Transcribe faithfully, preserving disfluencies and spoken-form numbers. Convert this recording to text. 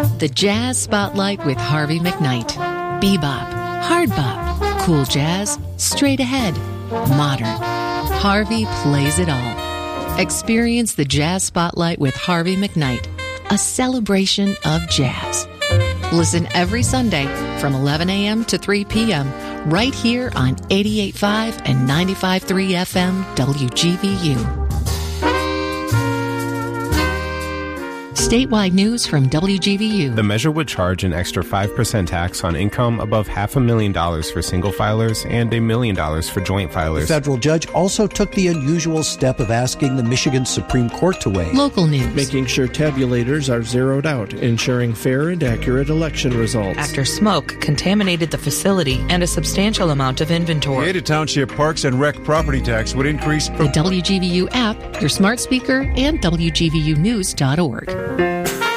The Jazz Spotlight with Harvey McKnight. Bebop, hard bop, cool jazz, straight ahead, modern. Harvey plays it all. Experience the Jazz Spotlight with Harvey McKnight, a celebration of jazz. Listen every Sunday from eleven a.m. to three p.m. right here on eighty-eight point five and ninety-five point three F M W G V U. Statewide news from W G V U. The measure would charge an extra five percent tax on income above half a million dollars for single filers and a million dollars for joint filers. The federal judge also took the unusual step of asking the Michigan Supreme Court to weigh. Local news. Making sure tabulators are zeroed out, ensuring fair and accurate election results. After smoke contaminated the facility and a substantial amount of inventory. Ada Township Parks and Rec property tax would increase. The W G V U app, your smart speaker, and W G V U news dot org.